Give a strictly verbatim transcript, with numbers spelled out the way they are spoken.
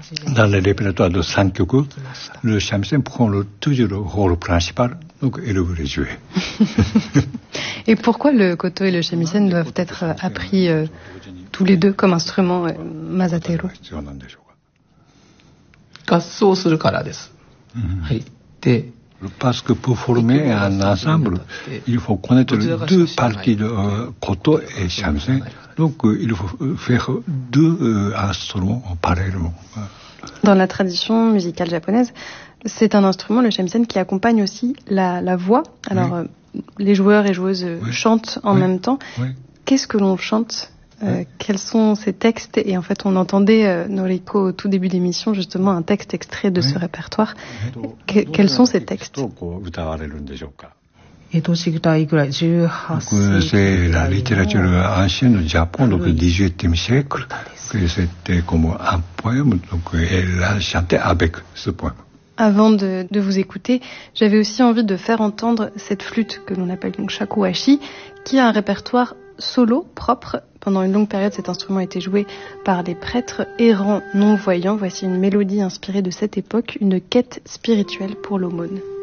Dans le répertoire de cinq曲, le shamisen prend le, toujours le rôle principal, donc il veut jouer. Et pourquoi le koto et le shamisen doivent être appris euh, tous les deux comme instruments euh, Masateru? 合奏するからです。はい。で、 Parce que pour former un ensemble, il faut connaître deux parties de euh, koto et shamisen. Donc euh, il faut faire deux euh, instruments parallèlement. Dans la tradition musicale japonaise, c'est un instrument, le shamisen, qui accompagne aussi la, la voix. Alors, oui. euh, les joueurs et joueuses oui. chantent en oui. même temps. Oui. Qu'est-ce que l'on chante? Euh, oui. Quels sont ces textes? Et en fait, on entendait, euh, Noriko, au tout début d'émission, justement, un texte extrait de oui. ce répertoire. Oui. Que, quels sont ces textes? C'est la littérature ancienne du Japon, donc du dix-huitième siècle, que c'était comme un poème, donc elle a chanté avec ce poème. Avant de, de vous écouter, j'avais aussi envie de faire entendre cette flûte que l'on appelle donc shakuhachi, qui a un répertoire solo propre. Pendant une longue période, cet instrument a été joué par des prêtres errants non-voyants. Voici une mélodie inspirée de cette époque, une quête spirituelle pour l'aumône.